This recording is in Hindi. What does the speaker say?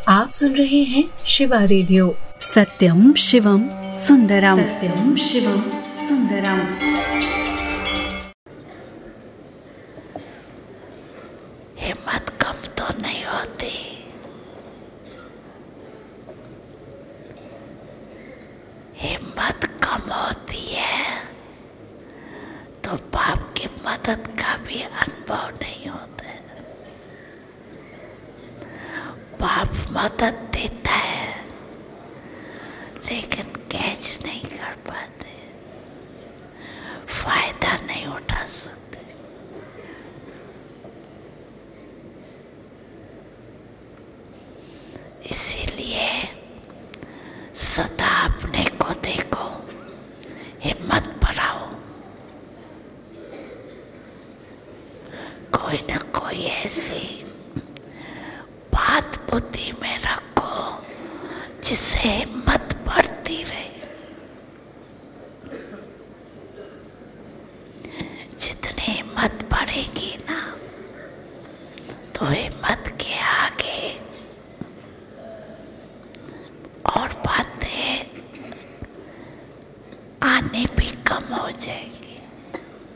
आप सुन रहे हैं शिवा रेडियो। सत्यम शिवम सुंदरम, सत्यम शिवम सुंदरम। हिम्मत कम तो नहीं होती, हिम्मत कम होती है तो बाप की मदद का भी अनुभव नहीं होता। बाप मदद देता है लेकिन कैच नहीं कर पाते, फायदा नहीं उठा सकते। इसीलिए सदा अपने को देखो, हिम्मत बढ़ाओ, कोई न कोई ऐसी बात बुद्धि में रखो जिससे हिम्मत बढ़ती रहे। जितनी हिम्मत बढ़ेगी ना, तो हिम्मत के आगे और बातें आने भी कम हो जाएंगी।